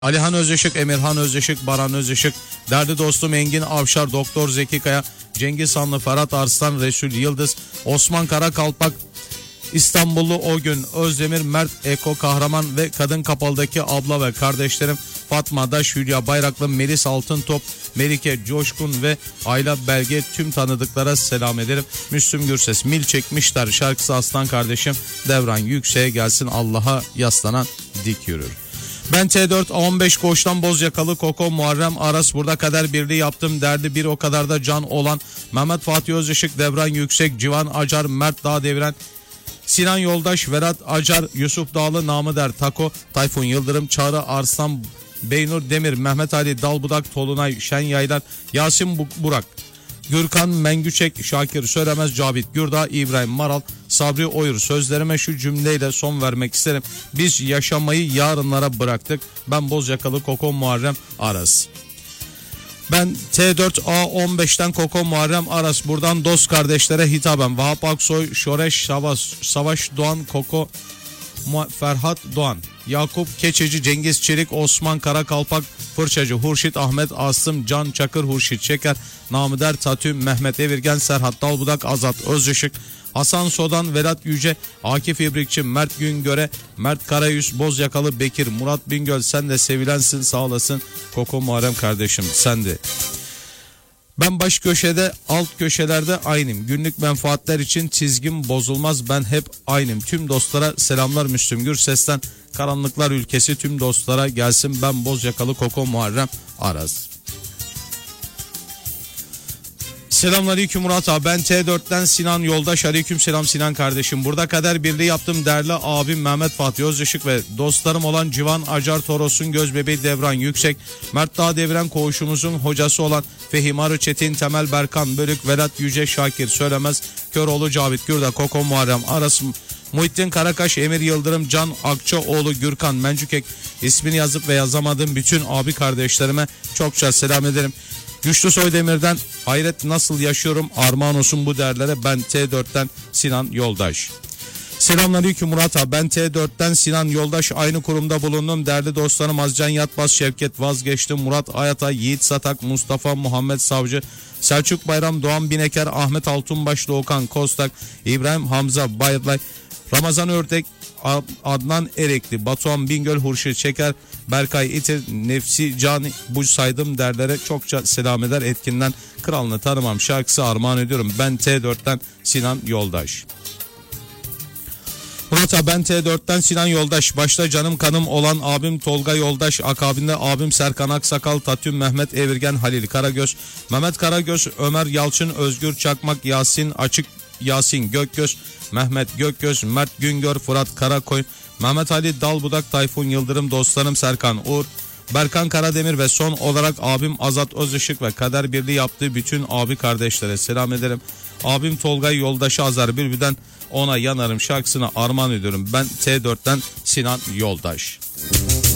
Alihan Özışık, Emirhan Özışık, Baran Özışık, derdi dostum Engin Avşar, Doktor Zeki Kaya, Cengiz Hanlı, Ferhat Arslan, Resul Yıldız, Osman Karakalpak, İstanbullu O Gün, Özdemir, Mert Eko Kahraman ve Kadın Kapalı'daki abla ve kardeşlerim Fatma Daş, Hülya Bayraklı, Melis Altıntop, Melike Coşkun ve Ayla Belge, tüm tanıdıklara selam ederim. Müslüm Gürses, Mil Çekmişler şarkısı Aslan kardeşim Devran Yüksek'e gelsin, Allah'a yaslanan dik yürür. Ben T4 A15 Koç'tan Bozyakalı Koko Muharrem Aras, burada kader birliği yaptım derdi bir o kadar da can olan Mehmet Fatih Özışık, Devran Yüksek, Civan Acar, Mert Dağ Deviren, Sinan Yoldaş, Vedat Acar, Yusuf Dağlı, namı der Tako, Tayfun Yıldırım, Çağrı Arslan, Beynur Demir, Mehmet Ali Dalbudak, Tolunay Şen Yaylar, Yasin Burak, Gürkan Mengüçek, Şakir Söylemez, Cavit Gürdağ, İbrahim Maral, Sabri Oyur. Sözlerime şu cümleyle son vermek isterim. Biz yaşamayı yarınlara bıraktık. Ben Bozyakalı Koko Muharrem Aras. Ben T4A15'ten Koko Muharrem Aras. Buradan dost kardeşlere hitaben Vahap Aksoy, Şoreş Savaş Doğan, Koko Ferhat Doğan, Yakup Keçeci, Cengiz Çelik, Osman Karakalpak, Fırçacı Hurşit, Ahmet Asım, Can Çakır, Hurşit Çeker, Namıder Tatü, Mehmet Evirgen, Serhat Dalbudak, Azat Özışık, Hasan Sodan, Vedat Yüce, Akif İbrikçi, Mert Güngöre, Mert Karayüz, Bozyakalı Bekir, Murat Bingöl, sen de sevilensin, sağ olasın Koko Muharrem kardeşim, sen de. Ben baş köşede, alt köşelerde aynıyım. Günlük menfaatler için çizgim bozulmaz. Ben hep aynıyım. Tüm dostlara selamlar Müslüm Gürses'ten. Karanlıklar ülkesi tüm dostlara gelsin. Ben Bozyakalı Koko Muharrem Aras. Selamünaleyküm Murat abi. Ben T4'ten Sinan Yoldaş. Aleyküm selam Sinan kardeşim. Burada kader birliği yaptım değerli abim Mehmet Fatih Özışık ve dostlarım olan Civan Acar, Toros'un Gözbebeği Devran Yüksek, Mert Dağ Deviren koğuşumuzun hocası olan Fehim Arı Çetin, Temel Berkan Bölük, Vedat Yüce, Şakir Söylemez, Köroğlu Cavit Gürdağ, Koko Muharrem Aras, Muhittin Karakaş, Emir Yıldırım, Can Akçaoğlu, Gürkan Mencükek, ismini yazıp ve yazamadığım bütün abi kardeşlerime çokça selam ederim. Güçlü Soydemir'den hayret nasıl yaşıyorum, armağan olsun bu değerlere. Ben T4'ten Sinan Yoldaş. Selamünaleyküm Murat abi. Ben T4'ten Sinan Yoldaş. Aynı kurumda bulundum. Değerli dostlarım Azcan Yatbaz, Şevket Vazgeçtim, Murat Ayatay, Yiğit Satak, Mustafa Muhammed Savcı, Selçuk Bayram, Doğan Bineker, Ahmet Altunbaş, Doğukan Kostak, İbrahim Hamza Bayırlay, Ramazan Ördek, Adnan Erekli, Batuhan Bingöl, Hurşit Çeker, Berkay İtir, Nefsi Cani, bu saydım derlere çokça selam eder. Etkinden Kralını Tanımam şarkısı armağan ediyorum. Ben T4'ten Sinan Yoldaş. Murat abi, ben T4'ten Sinan Yoldaş. Başta canım kanım olan abim Tolga Yoldaş, akabinde abim Serkan Aksakal, Tatüm Mehmet Evirgen, Halil Karagöz, Mehmet Karagöz, Ömer Yalçın, Özgür Çakmak, Yasin Açık, Yasin Gökgöz, Mehmet Gökgöz, Mert Güngör, Fırat Karakoy, Mehmet Ali Dalbudak, Tayfun Yıldırım, dostlarım Serkan Uğur, Berkan Karademir ve son olarak abim Azat Özışık ve kader birliği yaptığı bütün abi kardeşlere selam ederim. Abim Tolga Yoldaş'ı Azar Bülbül'den Ona Yanarım şarkısına armağan ediyorum. Ben T4'ten Sinan Yoldaş.